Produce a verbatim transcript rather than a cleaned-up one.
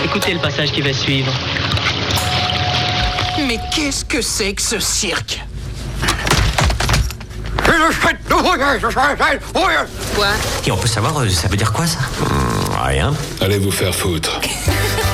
Écoutez le passage qui va suivre. Mais qu'est-ce que c'est que ce cirque? Quoi? Et on peut savoir, euh, ça veut dire quoi ça? Mmh, Rien. Allez vous faire foutre.